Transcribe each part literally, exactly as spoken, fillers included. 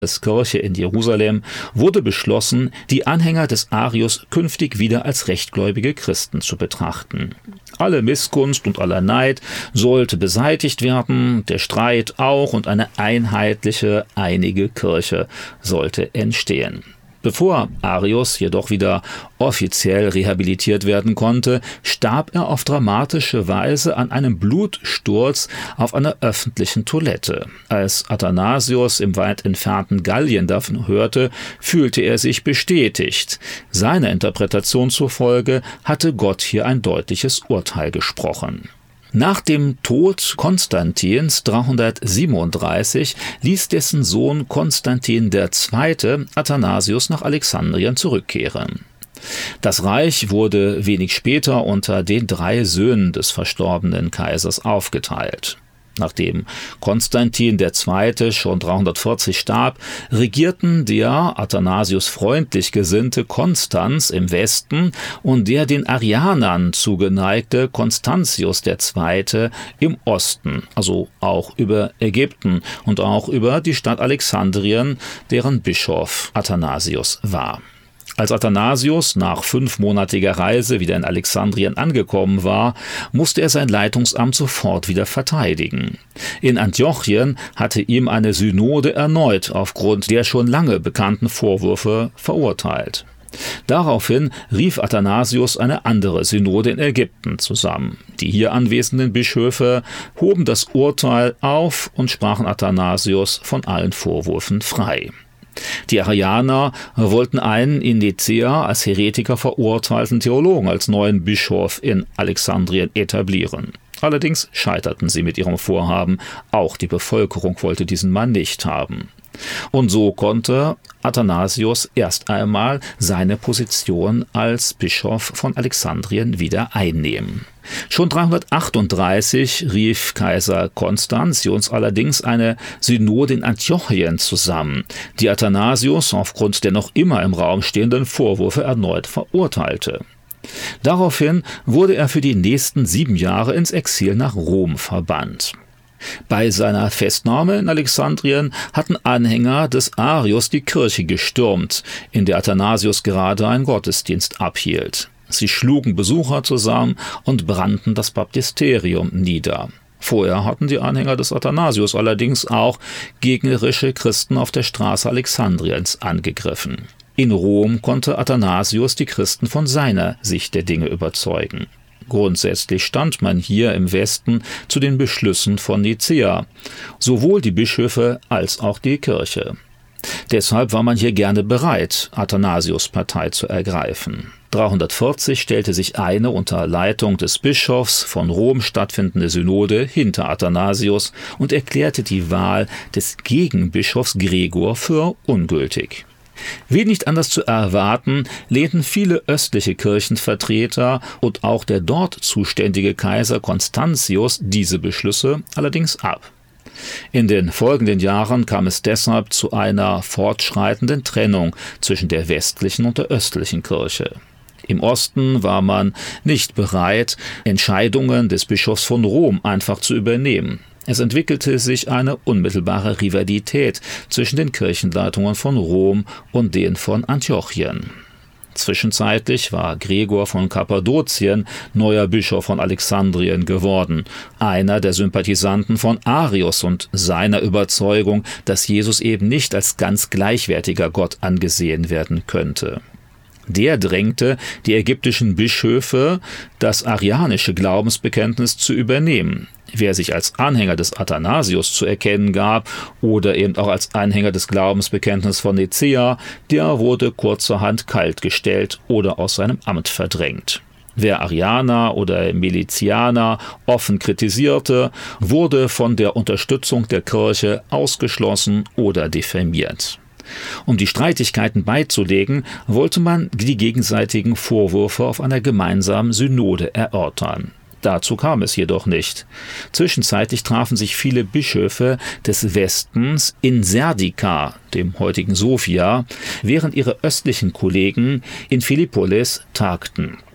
Kirche in Jerusalem wurde beschlossen, die Anhänger des Arius künftig wieder als rechtgläubige Christen zu betrachten. Alle Missgunst und aller Neid sollte beseitigt werden, der Streit auch, und eine einheitliche, einige Kirche sollte entstehen. Bevor Arius jedoch wieder offiziell rehabilitiert werden konnte, starb er auf dramatische Weise an einem Blutsturz auf einer öffentlichen Toilette. Als Athanasius im weit entfernten Gallien davon hörte, fühlte er sich bestätigt. Seiner Interpretation zufolge hatte Gott hier ein deutliches Urteil gesprochen. Nach dem Tod Konstantins dreihundertsiebenunddreißig ließ dessen Sohn Konstantin der Zweite Athanasius nach Alexandrien zurückkehren. Das Reich wurde wenig später unter den drei Söhnen des verstorbenen Kaisers aufgeteilt. Nachdem Konstantin der Zweite schon dreihundertvierzig starb, regierten der Athanasius freundlich gesinnte Konstans im Westen und der den Arianern zugeneigte Constantius der Zweite im Osten, also auch über Ägypten und auch über die Stadt Alexandrien, deren Bischof Athanasius war. Als Athanasius nach fünfmonatiger Reise wieder in Alexandrien angekommen war, musste er sein Leitungsamt sofort wieder verteidigen. In Antiochien hatte ihm eine Synode erneut aufgrund der schon lange bekannten Vorwürfe verurteilt. Daraufhin rief Athanasius eine andere Synode in Ägypten zusammen. Die hier anwesenden Bischöfe hoben das Urteil auf und sprachen Athanasius von allen Vorwürfen frei. Die Arianer wollten einen in Nicäa als Heretiker verurteilten Theologen als neuen Bischof in Alexandrien etablieren. Allerdings scheiterten sie mit ihrem Vorhaben, auch die Bevölkerung wollte diesen Mann nicht haben. Und so konnte Athanasius erst einmal seine Position als Bischof von Alexandrien wieder einnehmen. Schon dreihundertachtunddreißig rief Kaiser Konstantius allerdings eine Synode in Antiochien zusammen, die Athanasius aufgrund der noch immer im Raum stehenden Vorwürfe erneut verurteilte. Daraufhin wurde er für die nächsten sieben Jahre ins Exil nach Rom verbannt. Bei seiner Festnahme in Alexandrien hatten Anhänger des Arius die Kirche gestürmt, in der Athanasius gerade einen Gottesdienst abhielt. Sie schlugen Besucher zusammen und brannten das Baptisterium nieder. Vorher hatten die Anhänger des Athanasius allerdings auch gegnerische Christen auf der Straße Alexandriens angegriffen. In Rom konnte Athanasius die Christen von seiner Sicht der Dinge überzeugen. Grundsätzlich stand man hier im Westen zu den Beschlüssen von Nicäa, sowohl die Bischöfe als auch die Kirche. Deshalb war man hier gerne bereit, Athanasius' Partei zu ergreifen. dreihundertvierzig stellte sich eine unter Leitung des Bischofs von Rom stattfindende Synode hinter Athanasius und erklärte die Wahl des Gegenbischofs Gregor für ungültig. Wie nicht anders zu erwarten, lehnten viele östliche Kirchenvertreter und auch der dort zuständige Kaiser Constantius diese Beschlüsse allerdings ab. In den folgenden Jahren kam es deshalb zu einer fortschreitenden Trennung zwischen der westlichen und der östlichen Kirche. Im Osten war man nicht bereit, Entscheidungen des Bischofs von Rom einfach zu übernehmen. Es entwickelte sich eine unmittelbare Rivalität zwischen den Kirchenleitungen von Rom und den von Antiochien. Zwischenzeitlich war Gregor von Kappadokien neuer Bischof von Alexandrien geworden, einer der Sympathisanten von Arius und seiner Überzeugung, dass Jesus eben nicht als ganz gleichwertiger Gott angesehen werden könnte. Der drängte die ägyptischen Bischöfe, das arianische Glaubensbekenntnis zu übernehmen. Wer sich als Anhänger des Athanasius zu erkennen gab oder eben auch als Anhänger des Glaubensbekenntnisses von Nicäa, der wurde kurzerhand kaltgestellt oder aus seinem Amt verdrängt. Wer Arianer oder Milizianer offen kritisierte, wurde von der Unterstützung der Kirche ausgeschlossen oder diffamiert. Um die Streitigkeiten beizulegen, wollte man die gegenseitigen Vorwürfe auf einer gemeinsamen Synode erörtern. Dazu kam es jedoch nicht. Zwischenzeitlich trafen sich viele Bischöfe des Westens in Serdika, dem heutigen Sofia, während ihre östlichen Kollegen in Philippolis tagten.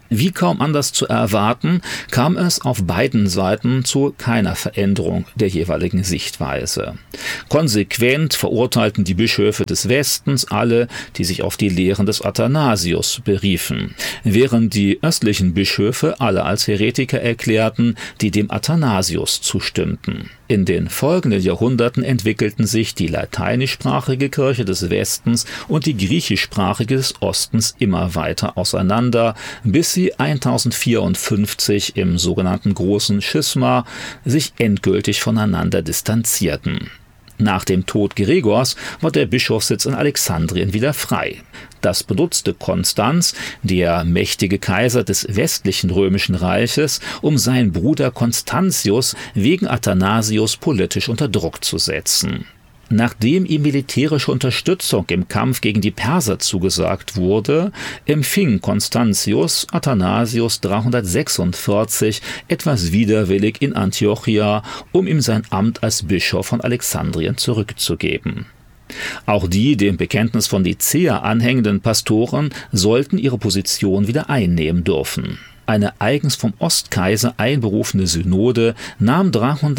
Wie kaum anders zu erwarten, kam es auf beiden Seiten zu keiner Veränderung der jeweiligen Sichtweise. Konsequent verurteilten die Bischöfe des Westens alle, die sich auf die Lehren des Athanasius beriefen, während die östlichen Bischöfe alle als Heretiker erklärten, die dem Athanasius zustimmten. In den folgenden Jahrhunderten entwickelten sich die lateinischsprachige Kirche des Westens und die griechischsprachige des Ostens immer weiter auseinander, bis sie tausendvierundfünfzig im sogenannten Großen Schisma sich endgültig voneinander distanzierten. Nach dem Tod Gregors war der Bischofssitz in Alexandrien wieder frei. Das benutzte Konstanz, der mächtige Kaiser des westlichen römischen Reiches, um seinen Bruder Constantius wegen Athanasius politisch unter Druck zu setzen. Nachdem ihm militärische Unterstützung im Kampf gegen die Perser zugesagt wurde, empfing Constantius Athanasius dreihundertsechsundvierzig etwas widerwillig in Antiochia, um ihm sein Amt als Bischof von Alexandrien zurückzugeben. Auch die dem Bekenntnis von Nicäa anhängenden Pastoren sollten ihre Position wieder einnehmen dürfen. Eine eigens vom Ostkaiser einberufene Synode nahm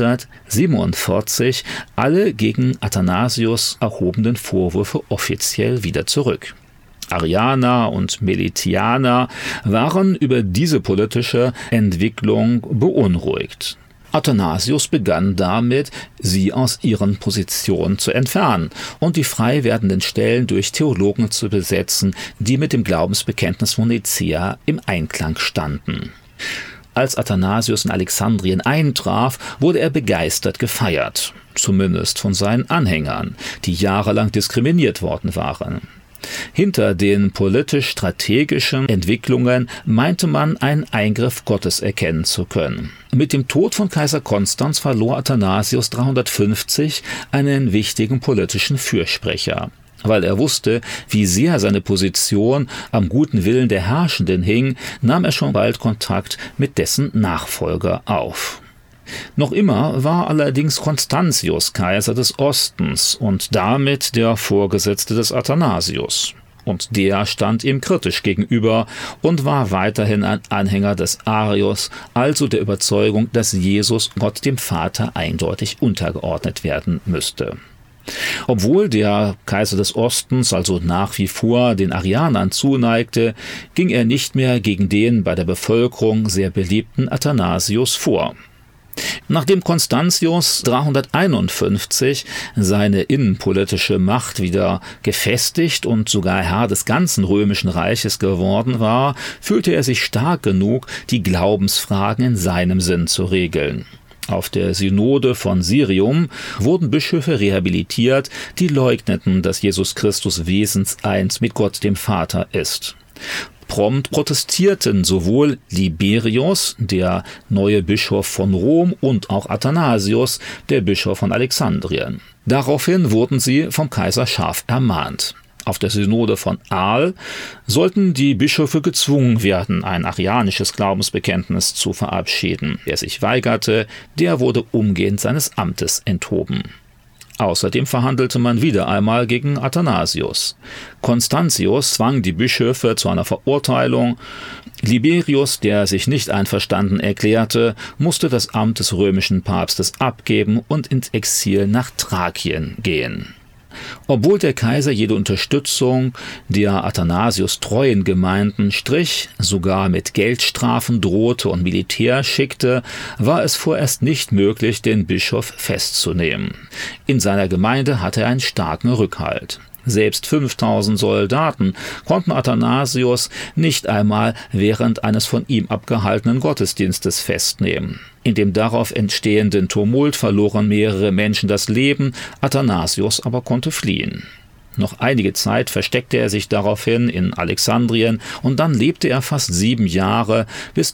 dreihundertsiebenundvierzig alle gegen Athanasius erhobenen Vorwürfe offiziell wieder zurück. Arianer und Melitianer waren über diese politische Entwicklung beunruhigt. Athanasius begann damit, sie aus ihren Positionen zu entfernen und die frei werdenden Stellen durch Theologen zu besetzen, die mit dem Glaubensbekenntnis von Nicäa im Einklang standen. Als Athanasius in Alexandrien eintraf, wurde er begeistert gefeiert, zumindest von seinen Anhängern, die jahrelang diskriminiert worden waren. Hinter den politisch-strategischen Entwicklungen meinte man einen Eingriff Gottes erkennen zu können. Mit dem Tod von Kaiser Konstans verlor Athanasius dreihundertfünfzig einen wichtigen politischen Fürsprecher. Weil er wusste, wie sehr seine Position am guten Willen der Herrschenden hing, nahm er schon bald Kontakt mit dessen Nachfolger auf. Noch immer war allerdings Constantius Kaiser des Ostens und damit der Vorgesetzte des Athanasius. Und der stand ihm kritisch gegenüber und war weiterhin ein Anhänger des Arius, also der Überzeugung, dass Jesus Gott dem Vater eindeutig untergeordnet werden müsste. Obwohl der Kaiser des Ostens also nach wie vor den Arianern zuneigte, ging er nicht mehr gegen den bei der Bevölkerung sehr beliebten Athanasius vor. Nachdem Constantius dreihunderteinundfünfzig seine innenpolitische Macht wieder gefestigt und sogar Herr des ganzen römischen Reiches geworden war, fühlte er sich stark genug, die Glaubensfragen in seinem Sinn zu regeln. Auf der Synode von Sirium wurden Bischöfe rehabilitiert, die leugneten, dass Jesus Christus wesenseins mit Gott dem Vater ist. Prompt protestierten sowohl Liberius, der neue Bischof von Rom, und auch Athanasius, der Bischof von Alexandrien. Daraufhin wurden sie vom Kaiser scharf ermahnt. Auf der Synode von Arles sollten die Bischöfe gezwungen werden, ein arianisches Glaubensbekenntnis zu verabschieden. Wer sich weigerte, der wurde umgehend seines Amtes enthoben. Außerdem verhandelte man wieder einmal gegen Athanasius. Constantius zwang die Bischöfe zu einer Verurteilung. Liberius, der sich nicht einverstanden erklärte, musste das Amt des römischen Papstes abgeben und ins Exil nach Thrakien gehen. Obwohl der Kaiser jede Unterstützung der Athanasius treuen Gemeinden strich, sogar mit Geldstrafen drohte und Militär schickte, war es vorerst nicht möglich, den Bischof festzunehmen. In seiner Gemeinde hatte er einen starken Rückhalt. Selbst fünftausend Soldaten konnten Athanasius nicht einmal während eines von ihm abgehaltenen Gottesdienstes festnehmen. In dem darauf entstehenden Tumult verloren mehrere Menschen das Leben, Athanasius aber konnte fliehen. Noch einige Zeit versteckte er sich daraufhin in Alexandrien und dann lebte er fast sieben Jahre bis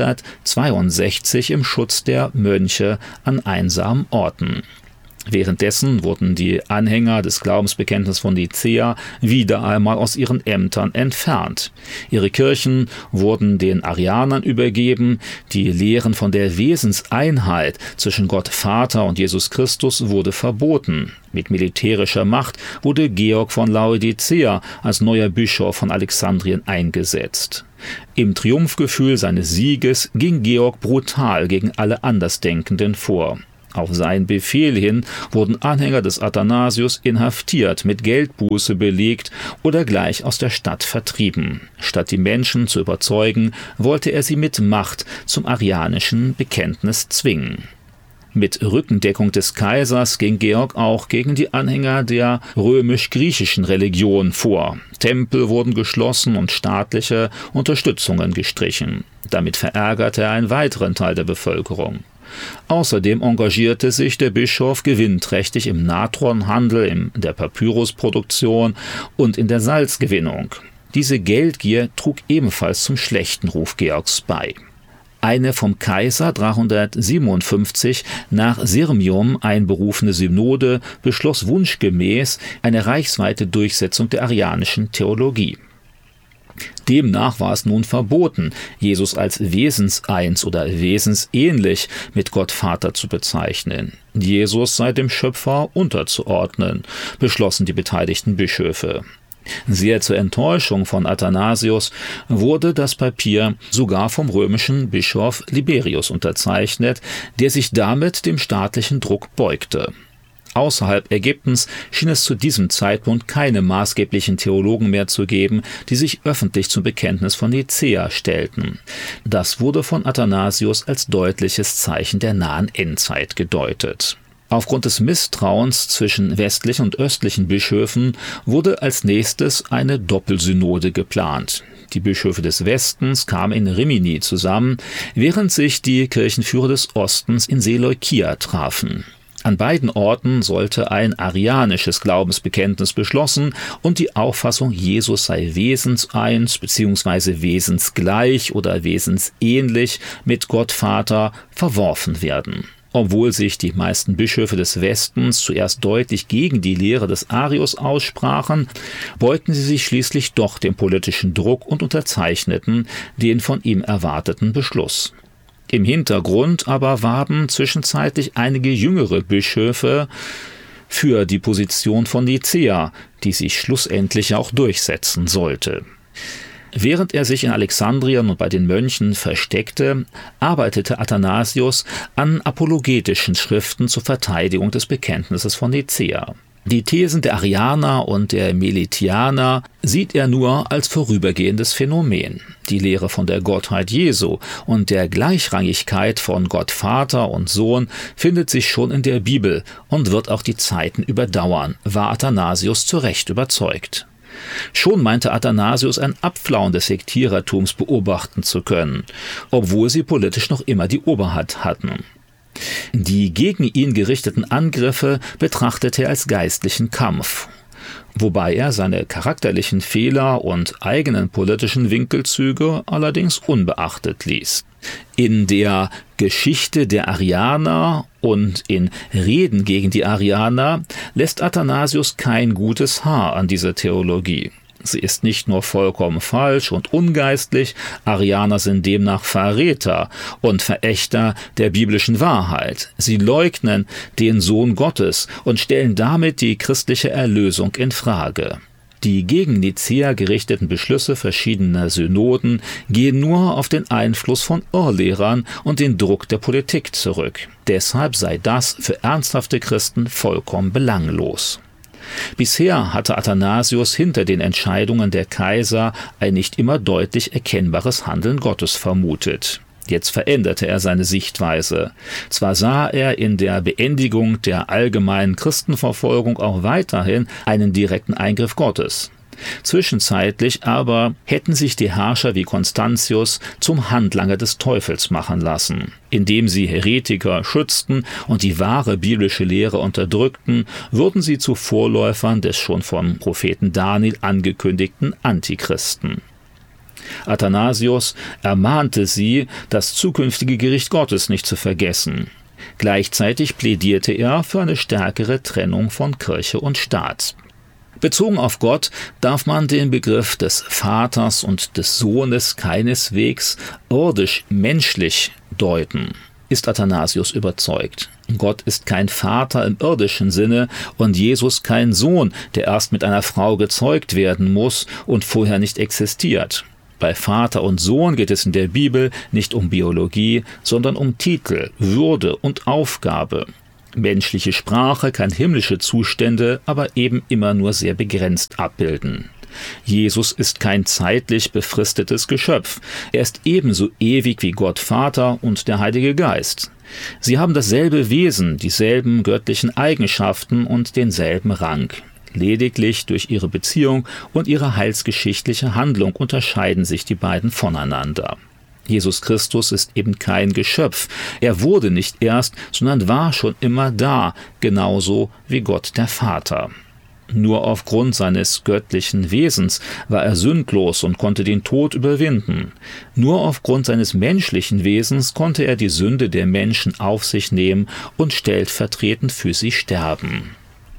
dreihundertzweiundsechzig im Schutz der Mönche an einsamen Orten. Währenddessen wurden die Anhänger des Glaubensbekenntnisses von Nicäa wieder einmal aus ihren Ämtern entfernt. Ihre Kirchen wurden den Arianern übergeben, die Lehren von der Wesenseinheit zwischen Gott Vater und Jesus Christus wurde verboten. Mit militärischer Macht wurde Georg von Laodicea als neuer Bischof von Alexandrien eingesetzt. Im Triumphgefühl seines Sieges ging Georg brutal gegen alle Andersdenkenden vor. Auf seinen Befehl hin wurden Anhänger des Athanasius inhaftiert, mit Geldbuße belegt oder gleich aus der Stadt vertrieben. Statt die Menschen zu überzeugen, wollte er sie mit Macht zum arianischen Bekenntnis zwingen. Mit Rückendeckung des Kaisers ging Georg auch gegen die Anhänger der römisch-griechischen Religion vor. Tempel wurden geschlossen und staatliche Unterstützungen gestrichen. Damit verärgerte er einen weiteren Teil der Bevölkerung. Außerdem engagierte sich der Bischof gewinnträchtig im Natronhandel, in der Papyrusproduktion und in der Salzgewinnung. Diese Geldgier trug ebenfalls zum schlechten Ruf Georgs bei. Eine vom Kaiser dreihundertsiebenundfünfzig nach Sirmium einberufene Synode beschloss wunschgemäß eine reichsweite Durchsetzung der arianischen Theologie. Demnach war es nun verboten, Jesus als wesenseins oder wesensähnlich mit Gott Vater zu bezeichnen. Jesus sei dem Schöpfer unterzuordnen, beschlossen die beteiligten Bischöfe. Sehr zur Enttäuschung von Athanasius wurde das Papier sogar vom römischen Bischof Liberius unterzeichnet, der sich damit dem staatlichen Druck beugte. Außerhalb Ägyptens schien es zu diesem Zeitpunkt keine maßgeblichen Theologen mehr zu geben, die sich öffentlich zum Bekenntnis von Nicäa stellten. Das wurde von Athanasius als deutliches Zeichen der nahen Endzeit gedeutet. Aufgrund des Misstrauens zwischen westlichen und östlichen Bischöfen wurde als nächstes eine Doppelsynode geplant. Die Bischöfe des Westens kamen in Rimini zusammen, während sich die Kirchenführer des Ostens in Seleukia trafen. An beiden Orten sollte ein arianisches Glaubensbekenntnis beschlossen und die Auffassung, Jesus sei wesenseins bzw. wesensgleich oder wesensähnlich mit Gott Vater verworfen werden. Obwohl sich die meisten Bischöfe des Westens zuerst deutlich gegen die Lehre des Arius aussprachen, beugten sie sich schließlich doch dem politischen Druck und unterzeichneten den von ihm erwarteten Beschluss. Im Hintergrund aber warben zwischenzeitlich einige jüngere Bischöfe für die Position von Nicäa, die sich schlussendlich auch durchsetzen sollte. Während er sich in Alexandrien und bei den Mönchen versteckte, arbeitete Athanasius an apologetischen Schriften zur Verteidigung des Bekenntnisses von Nicäa. Die Thesen der Arianer und der Melitianer sieht er nur als vorübergehendes Phänomen. Die Lehre von der Gottheit Jesu und der Gleichrangigkeit von Gott Vater und Sohn findet sich schon in der Bibel und wird auch die Zeiten überdauern, war Athanasius zu Recht überzeugt. Schon meinte Athanasius ein Abflauen des Sektierertums beobachten zu können, obwohl sie politisch noch immer die Oberhand hatten. Die gegen ihn gerichteten Angriffe betrachtete er als geistlichen Kampf, wobei er seine charakterlichen Fehler und eigenen politischen Winkelzüge allerdings unbeachtet ließ. In der Geschichte der Arianer und in Reden gegen die Arianer lässt Athanasius kein gutes Haar an dieser Theologie. Sie ist nicht nur vollkommen falsch und ungeistlich, Arianer sind demnach Verräter und Verächter der biblischen Wahrheit. Sie leugnen den Sohn Gottes und stellen damit die christliche Erlösung in Frage. Die gegen Nicäa gerichteten Beschlüsse verschiedener Synoden gehen nur auf den Einfluss von Irrlehrern und den Druck der Politik zurück. Deshalb sei das für ernsthafte Christen vollkommen belanglos. Bisher hatte Athanasius hinter den Entscheidungen der Kaiser ein nicht immer deutlich erkennbares Handeln Gottes vermutet. Jetzt veränderte er seine Sichtweise. Zwar sah er in der Beendigung der allgemeinen Christenverfolgung auch weiterhin einen direkten Eingriff Gottes. Zwischenzeitlich aber hätten sich die Herrscher wie Constantius zum Handlanger des Teufels machen lassen. Indem sie Heretiker schützten und die wahre biblische Lehre unterdrückten, wurden sie zu Vorläufern des schon vom Propheten Daniel angekündigten Antichristen. Athanasius ermahnte sie, das zukünftige Gericht Gottes nicht zu vergessen. Gleichzeitig plädierte er für eine stärkere Trennung von Kirche und Staat. Bezogen auf Gott darf man den Begriff des Vaters und des Sohnes keineswegs irdisch-menschlich deuten, ist Athanasius überzeugt. Gott ist kein Vater im irdischen Sinne und Jesus kein Sohn, der erst mit einer Frau gezeugt werden muss und vorher nicht existiert. Bei Vater und Sohn geht es in der Bibel nicht um Biologie, sondern um Titel, Würde und Aufgabe. Menschliche Sprache kann himmlische Zustände aber eben immer nur sehr begrenzt abbilden. Jesus ist kein zeitlich befristetes Geschöpf. Er ist ebenso ewig wie Gott Vater und der Heilige Geist. Sie haben dasselbe Wesen, dieselben göttlichen Eigenschaften und denselben Rang. Lediglich durch ihre Beziehung und ihre heilsgeschichtliche Handlung unterscheiden sich die beiden voneinander. Jesus Christus ist eben kein Geschöpf. Er wurde nicht erst, sondern war schon immer da, genauso wie Gott der Vater. Nur aufgrund seines göttlichen Wesens war er sündlos und konnte den Tod überwinden. Nur aufgrund seines menschlichen Wesens konnte er die Sünde der Menschen auf sich nehmen und stellvertretend für sie sterben.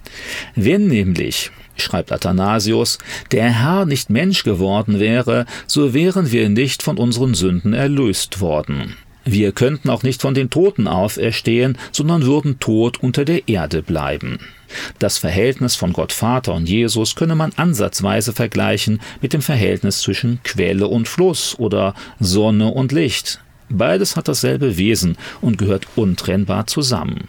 Wenn nämlich, schreibt Athanasius, der Herr nicht Mensch geworden wäre, so wären wir nicht von unseren Sünden erlöst worden. Wir könnten auch nicht von den Toten auferstehen, sondern würden tot unter der Erde bleiben. Das Verhältnis von Gott Vater und Jesus könne man ansatzweise vergleichen mit dem Verhältnis zwischen Quelle und Fluss oder Sonne und Licht. Beides hat dasselbe Wesen und gehört untrennbar zusammen.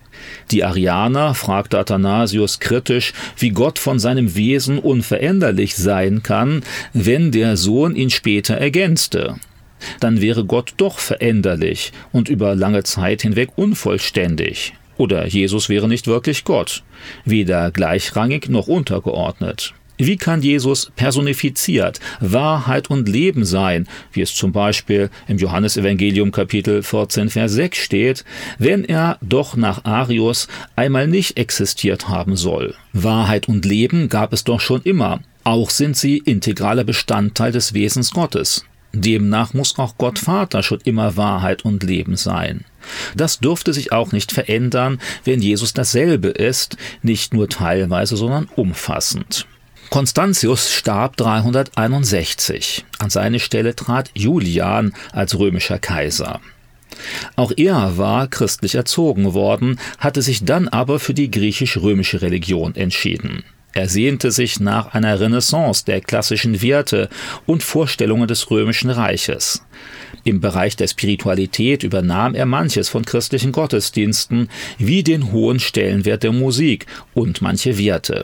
Die Arianer, fragte Athanasius kritisch, wie Gott von seinem Wesen unveränderlich sein kann, wenn der Sohn ihn später ergänzte. Dann wäre Gott doch veränderlich und über lange Zeit hinweg unvollständig. Oder Jesus wäre nicht wirklich Gott, weder gleichrangig noch untergeordnet. Wie kann Jesus personifiziert, Wahrheit und Leben sein, wie es zum Beispiel im Johannesevangelium Kapitel vierzehn, Vers sechs steht, wenn er doch nach Arius einmal nicht existiert haben soll? Wahrheit und Leben gab es doch schon immer, auch sind sie integraler Bestandteil des Wesens Gottes. Demnach muss auch Gott Vater schon immer Wahrheit und Leben sein. Das dürfte sich auch nicht verändern, wenn Jesus dasselbe ist, nicht nur teilweise, sondern umfassend. Constantius starb dreihunderteinundsechzig. An seine Stelle trat Julian als römischer Kaiser. Auch er war christlich erzogen worden, hatte sich dann aber für die griechisch-römische Religion entschieden. Er sehnte sich nach einer Renaissance der klassischen Werte und Vorstellungen des Römischen Reiches. Im Bereich der Spiritualität übernahm er manches von christlichen Gottesdiensten, wie den hohen Stellenwert der Musik und manche Werte.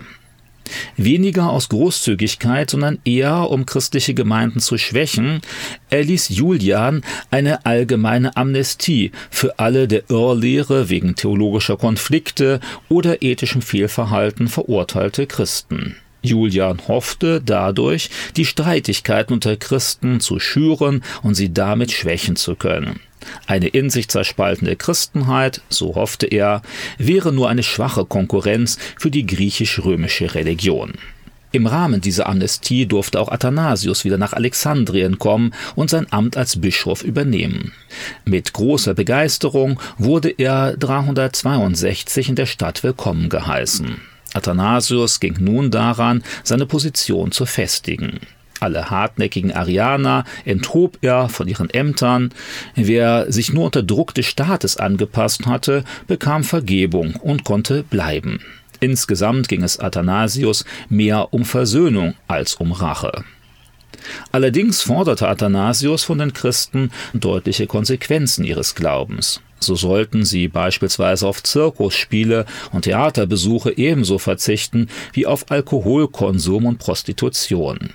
Weniger aus Großzügigkeit, sondern eher um christliche Gemeinden zu schwächen, erließ Julian eine allgemeine Amnestie für alle der Irrlehre wegen theologischer Konflikte oder ethischem Fehlverhalten verurteilte Christen. Julian hoffte dadurch, die Streitigkeiten unter Christen zu schüren und sie damit schwächen zu können. Eine in sich zerspaltende Christenheit, so hoffte er, wäre nur eine schwache Konkurrenz für die griechisch-römische Religion. Im Rahmen dieser Amnestie durfte auch Athanasius wieder nach Alexandrien kommen und sein Amt als Bischof übernehmen. Mit großer Begeisterung wurde er dreihundertzweiundsechzig in der Stadt willkommen geheißen. Athanasius ging nun daran, seine Position zu festigen. Alle hartnäckigen Arianer enthob er von ihren Ämtern. Wer sich nur unter Druck des Staates angepasst hatte, bekam Vergebung und konnte bleiben. Insgesamt ging es Athanasius mehr um Versöhnung als um Rache. Allerdings forderte Athanasius von den Christen deutliche Konsequenzen ihres Glaubens. So sollten sie beispielsweise auf Zirkusspiele und Theaterbesuche ebenso verzichten wie auf Alkoholkonsum und Prostitution.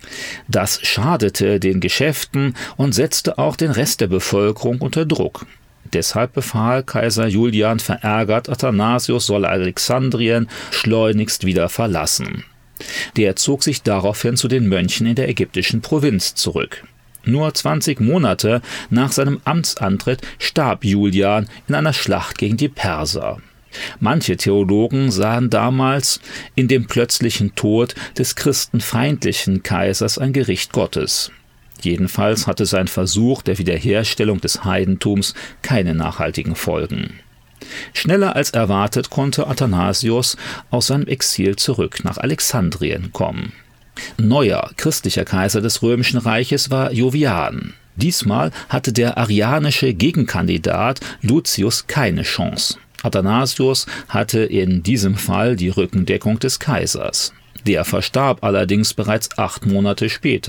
Das schadete den Geschäften und setzte auch den Rest der Bevölkerung unter Druck. Deshalb befahl Kaiser Julian verärgert, Athanasius solle Alexandrien schleunigst wieder verlassen. Der zog sich daraufhin zu den Mönchen in der ägyptischen Provinz zurück. Nur zwanzig Monate nach seinem Amtsantritt starb Julian in einer Schlacht gegen die Perser. Manche Theologen sahen damals in dem plötzlichen Tod des christenfeindlichen Kaisers ein Gericht Gottes. Jedenfalls hatte sein Versuch der Wiederherstellung des Heidentums keine nachhaltigen Folgen. Schneller als erwartet konnte Athanasius aus seinem Exil zurück nach Alexandrien kommen. Neuer christlicher Kaiser des Römischen Reiches war Jovian. Diesmal hatte der arianische Gegenkandidat Lucius keine Chance. Athanasius hatte in diesem Fall die Rückendeckung des Kaisers. Der verstarb allerdings bereits acht Monate später.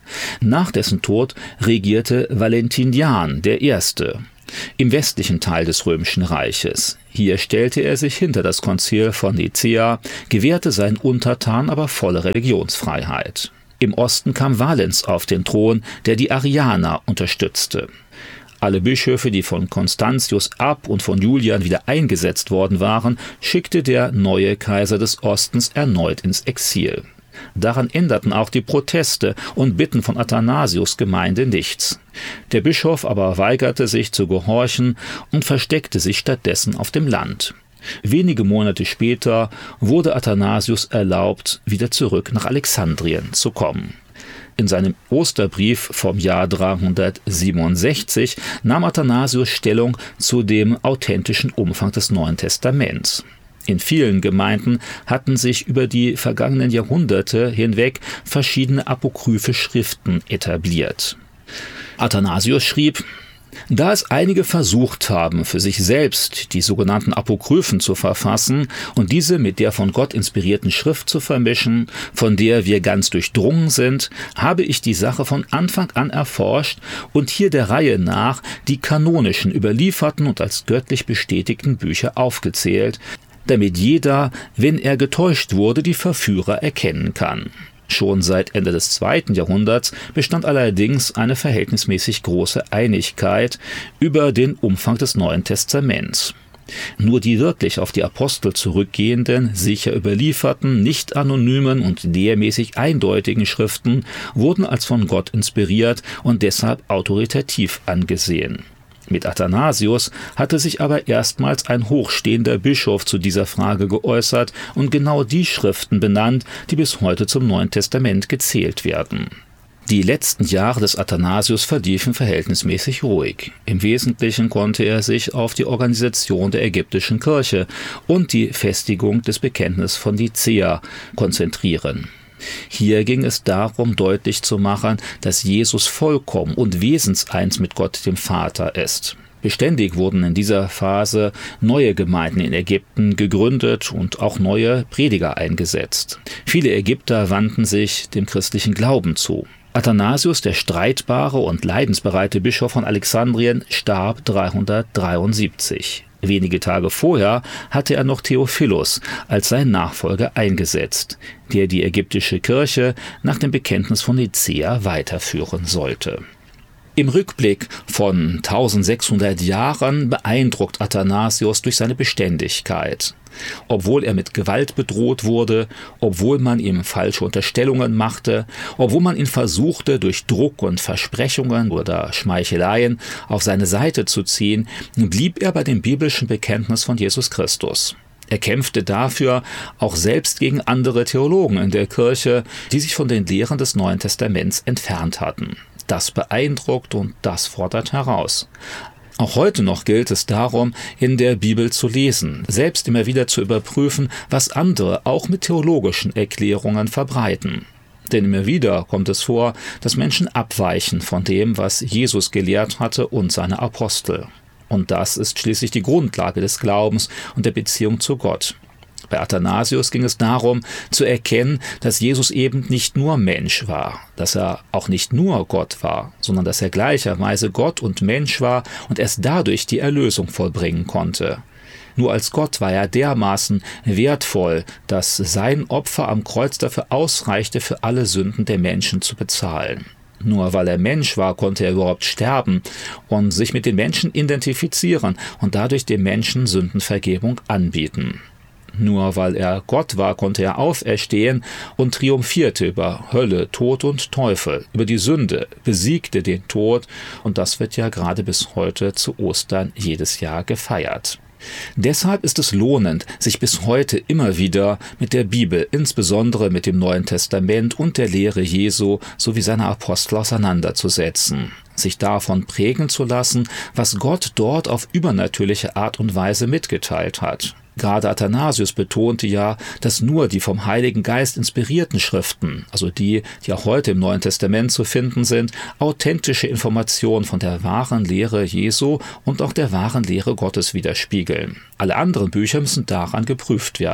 Nach dessen Tod regierte Valentinian der Erste im westlichen Teil des Römischen Reiches. Hier stellte er sich hinter das Konzil von Nicäa, gewährte seinen Untertanen aber volle Religionsfreiheit. Im Osten kam Valens auf den Thron, der die Arianer unterstützte. Alle Bischöfe, die von Constantius ab und von Julian wieder eingesetzt worden waren, schickte der neue Kaiser des Ostens erneut ins Exil. Daran änderten auch die Proteste und Bitten von Athanasius' Gemeinde nichts. Der Bischof aber weigerte sich zu gehorchen und versteckte sich stattdessen auf dem Land. Wenige Monate später wurde Athanasius erlaubt, wieder zurück nach Alexandrien zu kommen. In seinem Osterbrief vom Jahr dreihundertsiebenundsechzig nahm Athanasius Stellung zu dem authentischen Umfang des Neuen Testaments. In vielen Gemeinden hatten sich über die vergangenen Jahrhunderte hinweg verschiedene apokryphe Schriften etabliert. Athanasius schrieb: Da es einige versucht haben, für sich selbst die sogenannten Apokryphen zu verfassen und diese mit der von Gott inspirierten Schrift zu vermischen, von der wir ganz durchdrungen sind, habe ich die Sache von Anfang an erforscht und hier der Reihe nach die kanonischen, überlieferten und als göttlich bestätigten Bücher aufgezählt, damit jeder, wenn er getäuscht wurde, die Verführer erkennen kann. Schon seit Ende des zweiten Jahrhunderts bestand allerdings eine verhältnismäßig große Einigkeit über den Umfang des Neuen Testaments. Nur die wirklich auf die Apostel zurückgehenden, sicher überlieferten, nicht anonymen und lehrmäßig eindeutigen Schriften wurden als von Gott inspiriert und deshalb autoritativ angesehen. Mit Athanasius hatte sich aber erstmals ein hochstehender Bischof zu dieser Frage geäußert und genau die Schriften benannt, die bis heute zum Neuen Testament gezählt werden. Die letzten Jahre des Athanasius verliefen verhältnismäßig ruhig. Im Wesentlichen konnte er sich auf die Organisation der ägyptischen Kirche und die Festigung des Bekenntnisses von Nicäa konzentrieren. Hier ging es darum, deutlich zu machen, dass Jesus vollkommen und wesenseins mit Gott dem Vater ist. Beständig wurden in dieser Phase neue Gemeinden in Ägypten gegründet und auch neue Prediger eingesetzt. Viele Ägypter wandten sich dem christlichen Glauben zu. Athanasius, der streitbare und leidensbereite Bischof von Alexandrien, starb dreihundertdreiundsiebzig. Wenige Tage vorher hatte er noch Theophilus als seinen Nachfolger eingesetzt, der die ägyptische Kirche nach dem Bekenntnis von Nicäa weiterführen sollte. Im Rückblick von eintausendsechshundert Jahren beeindruckt Athanasius durch seine Beständigkeit. Obwohl er mit Gewalt bedroht wurde, obwohl man ihm falsche Unterstellungen machte, obwohl man ihn versuchte, durch Druck und Versprechungen oder Schmeicheleien auf seine Seite zu ziehen, blieb er bei dem biblischen Bekenntnis von Jesus Christus. Er kämpfte dafür auch selbst gegen andere Theologen in der Kirche, die sich von den Lehren des Neuen Testaments entfernt hatten. Das beeindruckt und das fordert heraus. Auch heute noch gilt es darum, in der Bibel zu lesen, selbst immer wieder zu überprüfen, was andere auch mit theologischen Erklärungen verbreiten. Denn immer wieder kommt es vor, dass Menschen abweichen von dem, was Jesus gelehrt hatte und seine Apostel. Und das ist schließlich die Grundlage des Glaubens und der Beziehung zu Gott. Bei Athanasius ging es darum, zu erkennen, dass Jesus eben nicht nur Mensch war, dass er auch nicht nur Gott war, sondern dass er gleicherweise Gott und Mensch war und erst dadurch die Erlösung vollbringen konnte. Nur als Gott war er dermaßen wertvoll, dass sein Opfer am Kreuz dafür ausreichte, für alle Sünden der Menschen zu bezahlen. Nur weil er Mensch war, konnte er überhaupt sterben und sich mit den Menschen identifizieren und dadurch den Menschen Sündenvergebung anbieten. Nur weil er Gott war, konnte er auferstehen und triumphierte über Hölle, Tod und Teufel, über die Sünde, besiegte den Tod und das wird ja gerade bis heute zu Ostern jedes Jahr gefeiert. Deshalb ist es lohnend, sich bis heute immer wieder mit der Bibel, insbesondere mit dem Neuen Testament und der Lehre Jesu sowie seiner Apostel auseinanderzusetzen, sich davon prägen zu lassen, was Gott dort auf übernatürliche Art und Weise mitgeteilt hat. Gerade Athanasius betonte ja, dass nur die vom Heiligen Geist inspirierten Schriften, also die, die auch heute im Neuen Testament zu finden sind, authentische Informationen von der wahren Lehre Jesu und auch der wahren Lehre Gottes widerspiegeln. Alle anderen Bücher müssen daran geprüft werden.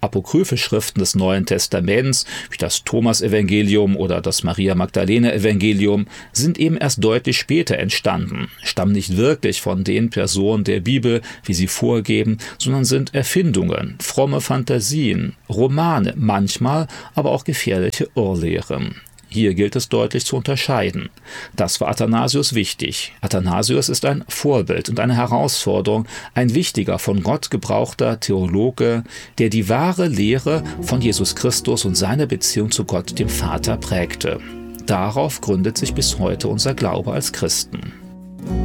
Apokryphe Schriften des Neuen Testaments, wie das Thomas-Evangelium oder das Maria-Magdalene-Evangelium, sind eben erst deutlich später entstanden, stammen nicht wirklich von den Personen der Bibel, wie sie vorgeben, sondern sind Erfindungen, fromme Fantasien, Romane, manchmal aber auch gefährliche Irrlehren. Hier gilt es deutlich zu unterscheiden. Das war Athanasius wichtig. Athanasius ist ein Vorbild und eine Herausforderung, ein wichtiger, von Gott gebrauchter Theologe, der die wahre Lehre von Jesus Christus und seine Beziehung zu Gott, dem Vater, prägte. Darauf gründet sich bis heute unser Glaube als Christen.